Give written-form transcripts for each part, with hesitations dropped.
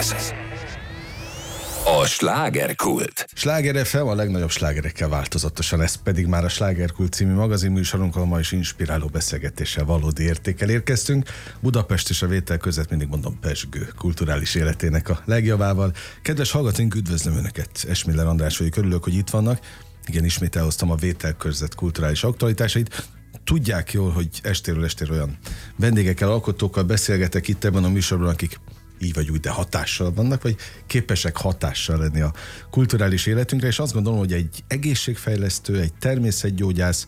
A slágerkult. Sláger FM a legnagyobb slágerekkel változatosan, ez pedig már a Slágerkult című magazinműsorunk, ahol ma is inspiráló beszélgetéssel, valódi értékkel érkeztünk. Budapest és a vétel között mindig mondom pezsgő kulturális életének a legjavával. Kedves hallgatóink, üdvözlöm Önöket, Esmiller András vagyok, örülök, hogy itt vannak. Igen, ismét elhoztam a vételkörzet kulturális aktualitásait. Tudják jól, hogy estéről estére olyan vendégekkel, alkotókkal beszélgetek itt ebben a műsorban, akik így vagy úgy, de hatással vannak, vagy képesek hatással lenni a kulturális életünkre, és azt gondolom, hogy egy egészségfejlesztő, egy természetgyógyász,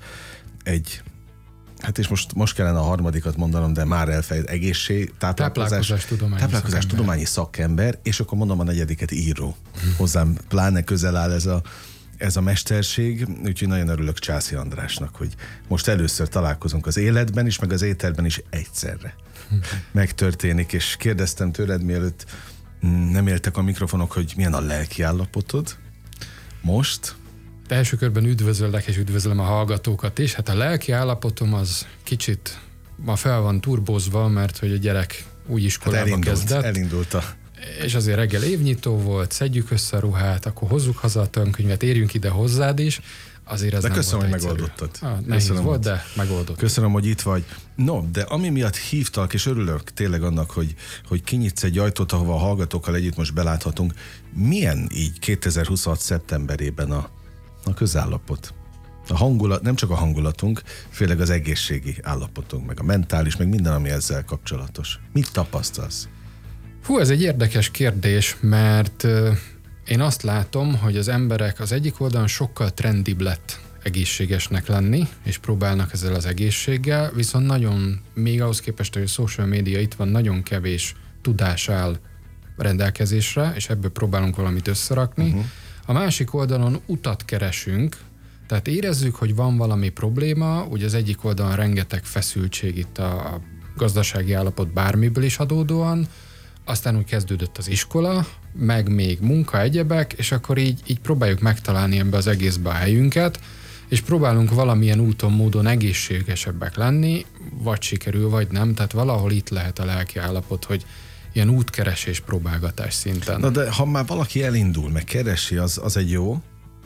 hát és most kellene a harmadikat mondanom, de már elfejt, táplálkozás tudományi szakember, és akkor mondom a negyediket, író. Hozzám pláne közel áll ez a mesterség, úgyhogy nagyon örülök Császi Andrásnak, hogy most először találkozunk az életben is, meg az éterben is egyszerre. Megtörténik, és kérdeztem tőled, mielőtt nem éltek a mikrofonok, hogy milyen a lelki állapotod most? De első körben üdvözöllek, és üdvözlöm a hallgatókat is. Hát a lelki állapotom az kicsit ma fel van turbozva, mert hogy a gyerek új iskolába kezdett. Elindult. És azért reggel évnyitó volt, szedjük össze a ruhát, akkor hozzuk haza a tankönyvet, érjünk ide hozzád is. Azért ez de nem köszönöm, volt hogy egyszerű. megoldottad. Nehéz volt, de megoldottam. Köszönöm, hogy itt vagy. No, de ami miatt hívtalak, és örülök tényleg annak, hogy kinyitsz egy ajtót, ahova a hallgatókkal együtt most beláthatunk. Milyen így 2026. szeptemberében a közállapot? A hangulat, nem csak a hangulatunk, főleg az egészségi állapotunk, meg a mentális, meg minden, ami ezzel kapcsolatos. Mit tapasztalsz? Ez egy érdekes kérdés, mert én azt látom, hogy az emberek az egyik oldalon sokkal trendibb lett egészségesnek lenni, és próbálnak ezzel az egészséggel, viszont nagyon, még ahhoz képest, hogy a social media itt van, nagyon kevés tudás áll rendelkezésre, és ebből próbálunk valamit összerakni. A másik oldalon utat keresünk, tehát érezzük, hogy van valami probléma, ugye az egyik oldalon rengeteg feszültség itt a gazdasági állapot bármiből is adódóan, aztán úgy kezdődött az iskola, meg még munka, egyebek, és akkor így próbáljuk megtalálni ebbe az egészbe a helyünket, és próbálunk valamilyen úton, módon egészségesebbek lenni, vagy sikerül, vagy nem, tehát valahol itt lehet a lelki állapot, hogy ilyen útkeresés, próbálgatás szinten. Na de ha már valaki elindul, meg keresi, az egy jó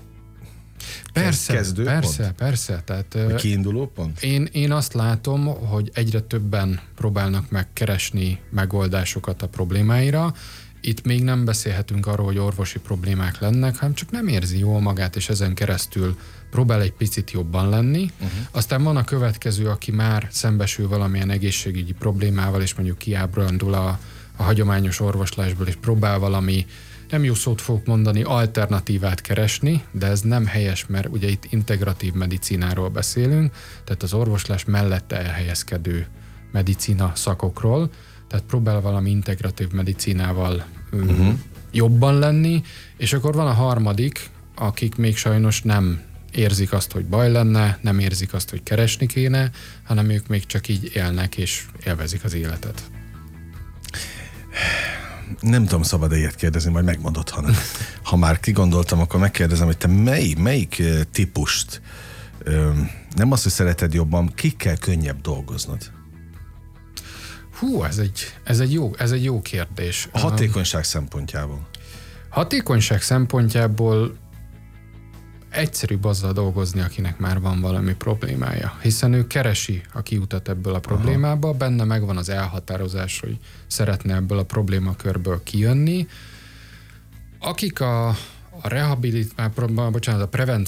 Persze. Tehát, a kiinduló pont? Én azt látom, hogy egyre többen próbálnak meg keresni megoldásokat a problémáira. Itt még nem beszélhetünk arról, hogy orvosi problémák lennek, hanem csak nem érzi jól magát, és ezen keresztül próbál egy picit jobban lenni. Aztán van a következő, aki már szembesül valamilyen egészségügyi problémával, és mondjuk kiábrándul a hagyományos orvoslásból, és próbál valami, nem jó szót fogok mondani, alternatívát keresni, de ez nem helyes, mert ugye itt integratív medicináról beszélünk, tehát az orvoslás mellette elhelyezkedő medicina szakokról, tehát próbál valami integratív medicinával jobban lenni, és akkor van a harmadik, akik még sajnos nem érzik azt, hogy baj lenne, nem érzik azt, hogy keresni kéne, hanem ők még csak így élnek és élvezik az életet. Nem tudom, szabad ilyet kérdezni, majd megmondod, hanem ha már kigondoltam, akkor megkérdezem, hogy te melyik típust, nem azt, hogy szereted jobban, kikkel könnyebb dolgoznod? Ez egy jó kérdés. A hatékonyság szempontjából. Hatékonyság szempontjából egyszerűbb azzal dolgozni, akinek már van valami problémája, hiszen ő keresi a kiutat ebből a problémába, benne megvan az elhatározás, hogy szeretne ebből a problémakörből kijönni. Akik a prevenciós